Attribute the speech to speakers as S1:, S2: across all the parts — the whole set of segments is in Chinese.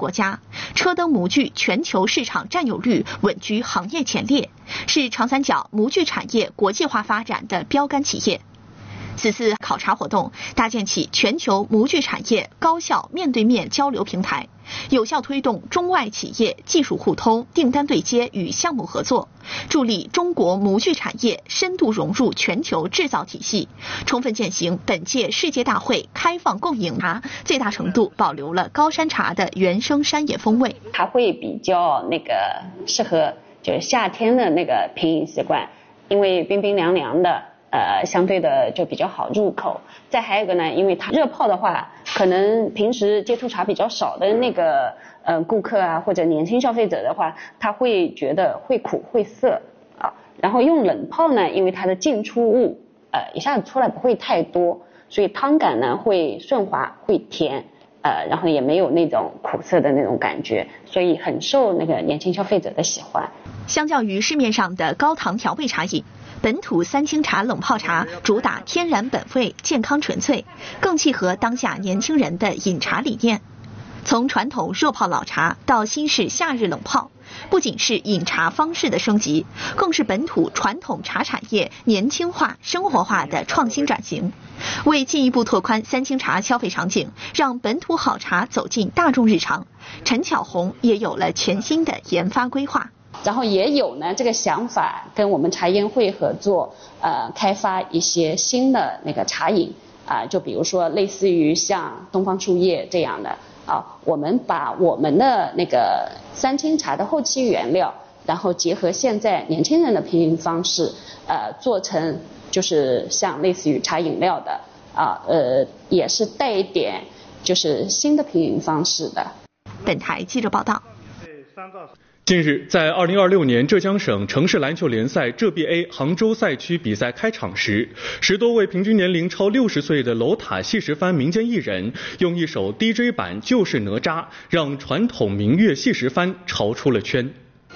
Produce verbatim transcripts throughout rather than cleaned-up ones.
S1: 国家，车灯模具全球市场占有率稳居行业前列，是长三角模具产业国际化发展的标杆企业。此次考察活动搭建起全球模具产业高效面对面交流平台，有效推动中外企业技术互通、订单对接与项目合作，助力中国模具产业深度融入全球制造体系，充分践行本届世界大会开放共饮茶，最大程度保留了高山茶的原生山野风味。
S2: 它会比较那个适合就是夏天的那个品饮习惯，因为冰冰凉凉的。呃，相对的就比较好入口。再还有一个呢，因为它热泡的话，可能平时接触茶比较少的那个呃顾客啊，或者年轻消费者的话，他会觉得会苦会涩啊。然后用冷泡呢，因为它的进出物呃一下子出来不会太多，所以汤感呢会顺滑会甜，呃，然后也没有那种苦涩的那种感觉，所以很受那个年轻消费者的喜欢。
S1: 相较于市面上的高糖调味茶饮，本土三清茶冷泡茶主打天然本味、健康纯粹，更契合当下年轻人的饮茶理念。从传统热泡老茶到新式夏日冷泡，不仅是饮茶方式的升级，更是本土传统茶产业年轻化、生活化的创新转型。为进一步拓宽三清茶消费场景，让本土好茶走进大众日常，陈巧红也有了全新的研发规划。
S2: 然后也有呢这个想法跟我们茶研会合作，呃，开发一些新的那个茶饮啊、呃，就比如说类似于像东方树叶这样的啊，我们把我们的那个三清茶的后期原料，然后结合现在年轻人的品饮方式，呃，做成就是像类似于茶饮料的啊，呃，也是带一点就是新的品饮方式的。
S1: 本台记者报道。
S3: 近日，在二零二六年浙江省城市篮球联赛浙 B A 杭州赛区比赛开场时，十多位平均年龄超六十岁的楼塔戏什番民间艺人用一首 D J 版《就是哪吒》，让传统民乐戏什番潮出了圈。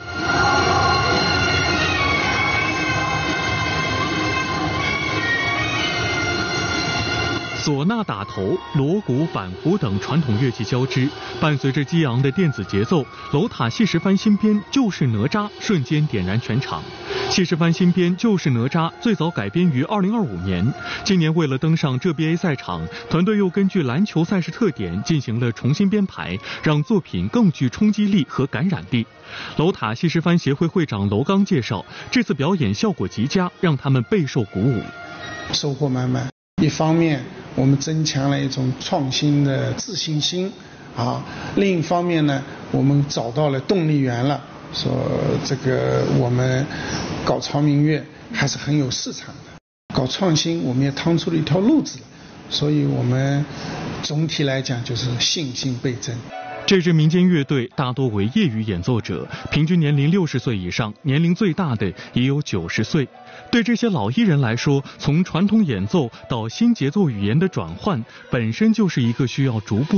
S3: 唢呐打头、锣鼓、板胡等传统乐器交织，伴随着激昂的电子节奏，楼塔戏什番新编《就是哪吒》瞬间点燃全场。戏什番新编《就是哪吒》最早改编于二零二五年，今年为了登上浙 B A 赛场，团队又根据篮球赛事特点进行了重新编排，让作品更具冲击力和感染力。楼塔戏什番协会会长娄刚介绍，这次表演效果极佳，让他们备受鼓舞，
S4: 收获满满。一方面我们增强了一种创新的自信心啊，另一方面呢，我们找到了动力源了，说这个我们搞潮民乐还是很有市场的，搞创新我们也趟出了一条路子了，所以我们总体来讲就是信心倍增。
S3: 这支民间乐队大多为业余演奏者，平均年龄六十岁以上，年龄最大的也有九十岁。对这些老艺人来说，从传统演奏到新节奏语言的转换，本身就是一个需要逐步